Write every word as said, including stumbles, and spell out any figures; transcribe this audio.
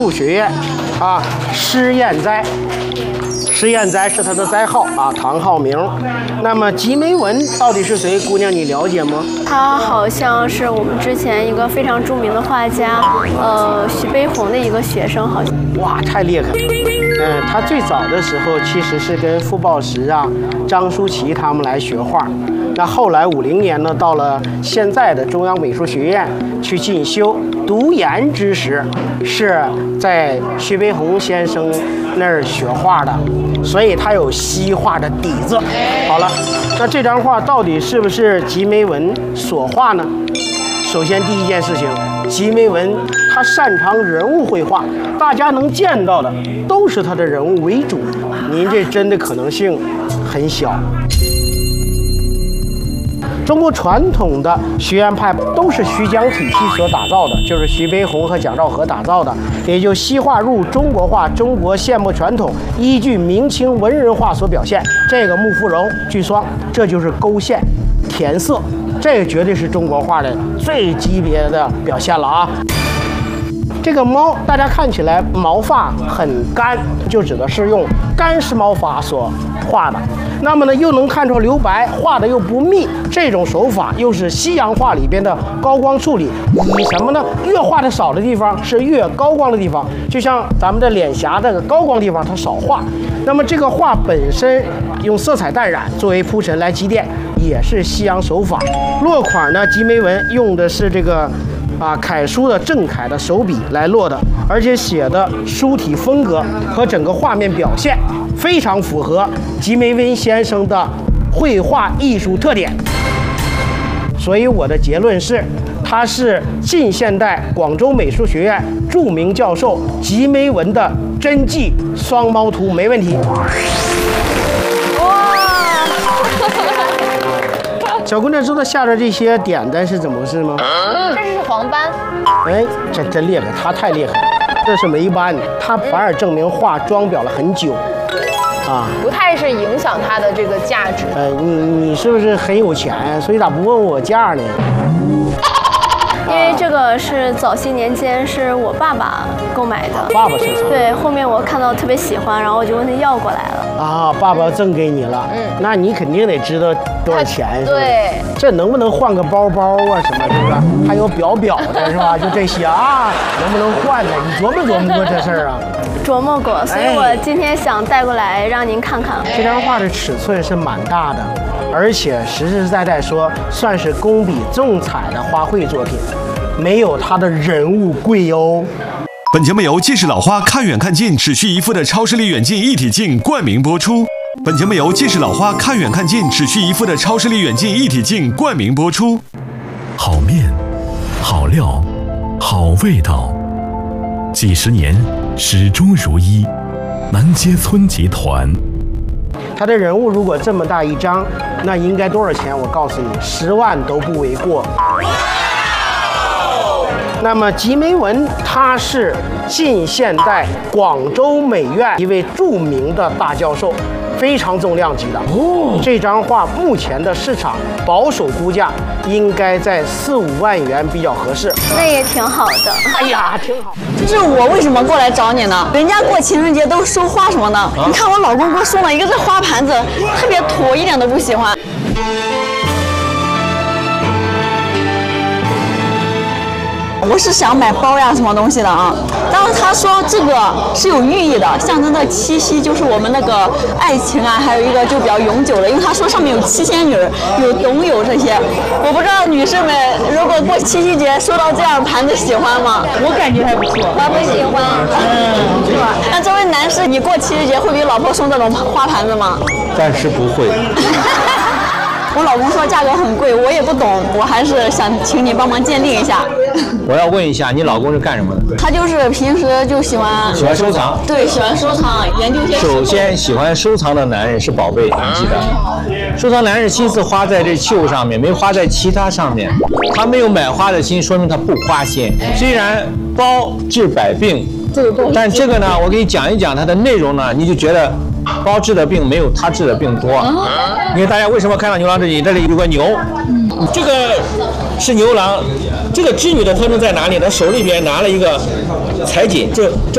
学院啊，施彦斋。施彦斋是他的斋号啊，唐号名。那么吉梅文到底是谁？姑娘，你了解吗？ 他好像是我们之前一个非常著名的画家，呃，徐悲鸿的一个学生，好像。 哇，太厉害了！嗯，他最早的时候其实是跟傅抱石啊、张舒淇他们来学画。那后来五零年呢，到了现在的中央美术学院去进修。读研之时，是在徐悲鸿先生那儿学画的，所以他有西画的底子。好了，那这张画到底是不是吉梅文所画呢？首先第一件事情，吉梅文他擅长人物绘画，大家能见到的都是他的人物为主，您这真的可能性很小。中国传统的学院派都是徐蒋体系所打造的，就是徐悲鸿和蒋兆和打造的，也就西画入中国画，中国现墨传统依据明清文人画所表现。这个木芙蓉、巨霜，这就是勾线、填色，这个绝对是中国画的最级别的表现了啊！这个猫，大家看起来毛发很干，就指的是用干湿毛发所画的。那么呢，又能看出留白，画的又不密，这种手法又是西洋画里边的高光处理。以什么呢？越画的少的地方是越高光的地方，就像咱们的脸颊这个高光地方它少画。那么这个画本身用色彩淡染作为铺陈来积淀，也是西洋手法。落款呢，吉梅文用的是这个。啊，楷书的正楷的手笔来落的，而且写的书体风格和整个画面表现非常符合吉梅文先生的绘画艺术特点。所以我的结论是，他是近现代广州美术学院著名教授吉梅文的真迹双猫图，没问题。小姑娘知道下边这些点点是怎么回事吗？ 这是黄斑。 哎，这真厉害，他太厉害了。这是霉斑，他反而证明画装裱了很久，啊， 不太是影响它的这个价值。 呃，你你是不是很有钱？所以咋不问我价呢？ 因为这个是早些年间是我爸爸购买的， 爸爸收藏。 对，后面我看到特别喜欢，然后我就问他要过来了。 啊，爸爸赠给你了，嗯，那你肯定得知道多少钱，是吧？ 对， 这能不能换个包包啊什么，是不是？还有表表的是吧？就这些啊，能不能换呢？你琢磨琢磨过这事儿啊？ 琢磨过，所以我今天想带过来让您看看。 这张画的尺寸是蛮大的，而且实实在在说，算是工笔重彩的花卉作品，没有它的人物贵哦。 本节目由近视老花看远看近只需一副的超视力远近一体镜冠名播出。本节目由近视老花看远看近只需一副的超视力远近一体镜冠名播出。 好面，好料，好味道，几十年始终如一。南街村集团。 他的人物如果这么大一张，那应该多少钱？我告诉你，十万都不为过。那么吉梅文他是近现代广州美院一位著名的大教授，非常重量级的。哦，这张画目前的市场保守估价应该在四五万元比较合适。 那也挺好的。 哎呀，挺好。 就是我为什么过来找你呢？人家过情人节都收花什么的，啊、你看我老公给我送了一个这花盘子，特别土，一点都不喜欢。我是想买包呀什么东西的啊，但是他说这个是有寓意的，象征着七夕，就是我们那个爱情啊，还有一个就比较永久的，因为他说上面有七仙女，有董有这些，我不知道女士们如果过七夕节收到这样的盘子喜欢吗？ 我感觉还不错， 我不喜欢，嗯，是吧？那这位男士，你过七夕节会给老婆送这种花盘子吗？ 暂时不会。 我老公说价格很贵，我也不懂，我还是想请你帮忙鉴定一下。 我要问一下，你老公是干什么的？ 他就是平时就喜欢喜欢收藏， 对，喜欢收藏，研究一些。 首先，喜欢收藏的男人是宝贝，你记得，收藏男人心思花在这绣上面，没花在其他上面。他没有买花的心，说明他不花心。虽然包治百病，但这个呢，我给你讲一讲它的内容呢，你就觉得包治的病没有他治的病多。你看大家为什么看到牛郎织女？这里有个牛，这个是牛郎，这个织女的特征在哪里呢？手里边拿了一个彩锦，这这。